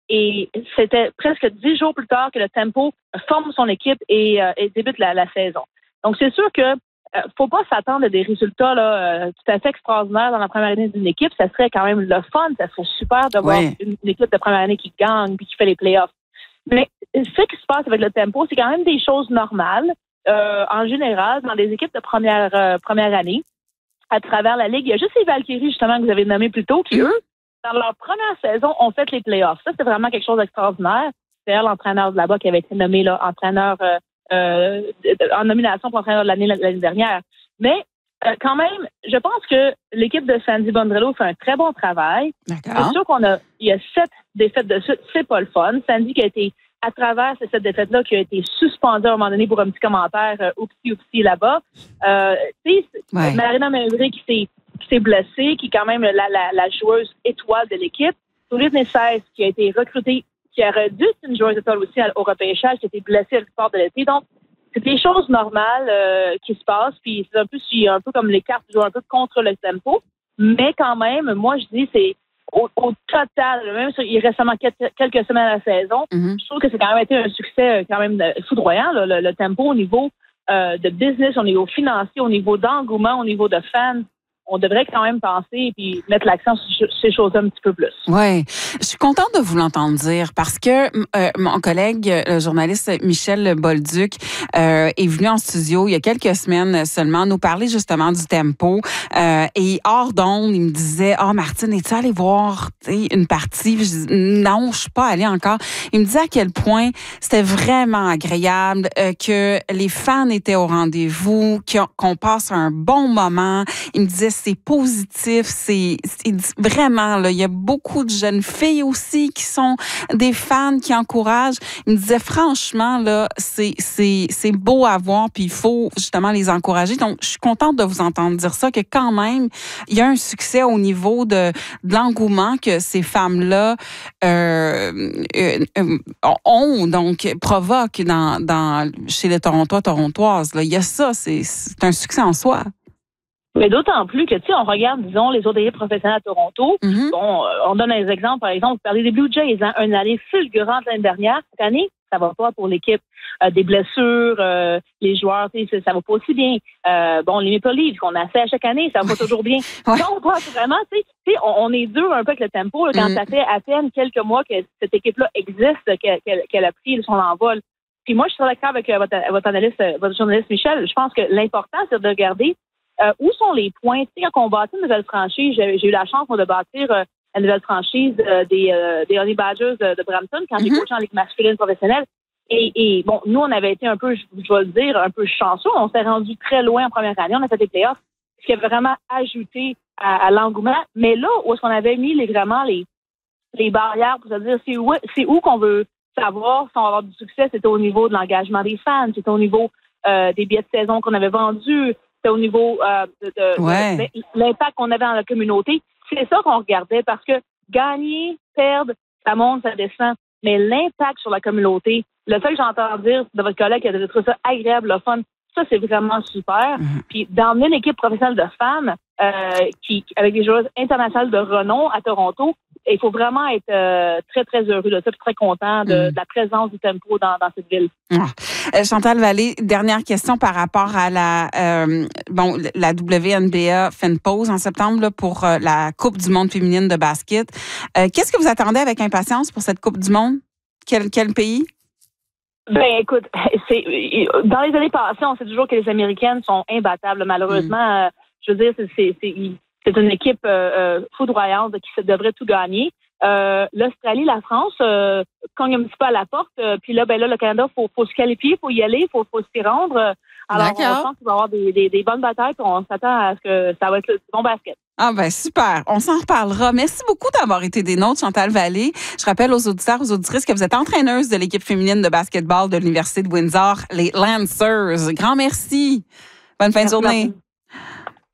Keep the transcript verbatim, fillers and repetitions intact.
Et c'était presque dix jours plus tard que le Tempo forme son équipe et, euh, et débute la, la saison. Donc, c'est sûr que euh, faut pas s'attendre à des résultats là, euh, tout à fait extraordinaires dans la première année d'une équipe. Ça serait quand même le fun. Ça serait super de voir oui. une, une équipe de première année qui gagne puis qui fait les playoffs. Mais ce qui se passe avec le Tempo, c'est quand même des choses normales. Euh, en général, dans des équipes de première, euh, première année, à travers la Ligue, il y a juste les Valkyries, justement, que vous avez nommés plus tôt, qui, eux, dans leur première saison, ont fait les playoffs. Ça, c'est vraiment quelque chose d'extraordinaire. C'est d'ailleurs l'entraîneur de là-bas qui avait été nommé là, entraîneur euh, euh, en nomination pour entraîneur de l'année l'année dernière. Mais euh, quand même, je pense que l'équipe de Sandy Bondrello fait un très bon travail. D'accord. C'est sûr qu'on a, il y a sept défaites de suite, c'est pas le fun. Sandy qui a été à travers cette défaite-là, qui a été suspendue à un moment donné pour un petit commentaire euh, oupsie oupsie là-bas. Euh, tu sais, ouais. Marina Mélindré qui s'est qui s'est blessée, qui est quand même la, la, la joueuse étoile de l'équipe. Toulouse Nessès, qui a été recrutée, qui aurait dû être une joueuse étoile aussi au repêchage, qui a été blessée à l'histoire de l'été. Donc, c'est des choses normales euh, qui se passent, puis c'est un peu, un peu comme les cartes jouent un peu contre le Tempo. Mais quand même, moi, je dis, c'est au, au total, même si il reste seulement quelques, quelques semaines à la saison, mm-hmm. je trouve que c'est quand même été un succès quand même foudroyant, là, le, le Tempo au niveau euh, de business, au niveau financier, au niveau d'engouement, au niveau de fans. On devrait quand même penser et puis mettre l'accent sur ces choses-là un petit peu plus. Oui, je suis contente de vous l'entendre dire parce que euh, mon collègue, le journaliste Michel Bolduc, euh, est venu en studio il y a quelques semaines seulement nous parler justement du Tempo. Euh, et hors d'onde, il me disait « Ah, oh, Martine, es-tu allée voir une partie? » Je dis « Non, je suis pas allée encore. » Il me disait à quel point c'était vraiment agréable, euh, que les fans étaient au rendez-vous, qu'on passe un bon moment. Il me disait c'est positif, c'est, c'est vraiment, là, il y a beaucoup de jeunes filles aussi qui sont des fans, qui encouragent. Il me disait, franchement, là, c'est, c'est, c'est beau à voir, puis il faut justement les encourager. Donc, je suis contente de vous entendre dire ça, que quand même, il y a un succès au niveau de, de l'engouement que ces femmes-là euh, euh, ont, donc, provoquent dans, dans, chez les Torontois, Torontoises. Là. Il y a ça, c'est, c'est un succès en soi. Mais d'autant plus que, tu sais, on regarde, disons, les autres équipes professionnelles à Toronto. Mm-hmm. Bon, on donne des exemples, par exemple, vous parlez des Blue Jays, hein, une année fulgurante l'année dernière. Cette année, ça va pas pour l'équipe. Euh, des blessures, euh, les joueurs, tu sais, ça va pas aussi bien. Euh, bon, les Maple Leafs, qu'on a fait à chaque année, ça va pas toujours bien. Ouais. Donc, vraiment, tu sais, on, on est dur un peu avec le Tempo, là, quand mm. ça fait à peine quelques mois que cette équipe-là existe, qu'elle, qu'elle, qu'elle a pris son envol. Puis moi, je suis d'accord avec euh, votre, votre analyste, votre journaliste Michel. Je pense que l'important, c'est de regarder Euh, où sont les points? Tu sais, quand on bâtit une nouvelle franchise, j'ai, j'ai eu la chance moi, de bâtir euh, la nouvelle franchise euh, des, euh, des Honey Badgers de, de Brampton quand mm-hmm. j'ai coaché en Ligue masculine professionnelle. Et, et bon, nous, on avait été un peu, je, je vais le dire, un peu chanceux. On s'est rendu très loin en première année. On a fait des playoffs, ce qui a vraiment ajouté à, à l'engouement. Mais là, où est-ce qu'on avait mis les, vraiment les, les barrières pour se dire c'est où, c'est où qu'on veut savoir si on va avoir du succès, c'était au niveau de l'engagement des fans, c'était au niveau euh, des billets de saison qu'on avait vendus, au niveau euh, de, de, ouais. de l'impact qu'on avait dans la communauté. C'est ça qu'on regardait parce que gagner, perdre, ça monte, ça descend. Mais l'impact sur la communauté, le fait que j'entends dire de votre collègue qui a trouvé ça agréable, le fun, ça, c'est vraiment super. Mm-hmm. Puis d'emmener une équipe professionnelle de femmes euh, qui, avec des joueuses internationales de renom à Toronto, il faut vraiment être euh, très, très heureux de ça, très content de, mm. de la présence du Tempo dans, dans cette ville. Ah. Euh, Chantal Vallée, dernière question par rapport à la euh, bon la W N B A fait une pause en septembre là, pour euh, la Coupe du monde féminine de basket. Euh, qu'est-ce que vous attendez avec impatience pour cette Coupe du monde? Quel, quel pays? Ben écoute, c'est dans les années passées, on sait toujours que les Américaines sont imbattables. Malheureusement, mm. euh, je veux dire, c'est, c'est, c'est, c'est une équipe euh, foudroyante qui devrait tout gagner. Euh, L'Australie, la France euh, cogne un petit peu à la porte. Euh, puis là, ben là, le Canada, faut, faut se qualifier, faut y aller, faut, faut s'y rendre. Alors, D'accord. on pense qu'il va y avoir des, des, des bonnes batailles. Puis on s'attend à ce que ça va être le bon basket. Ah ben super, on s'en reparlera. Merci beaucoup d'avoir été des nôtres, Chantal Vallée. Je rappelle aux auditeurs, aux auditrices que vous êtes entraîneuse de l'équipe féminine de basketball de l'Université de Windsor, les Lancers. Grand merci. Bonne fin de journée.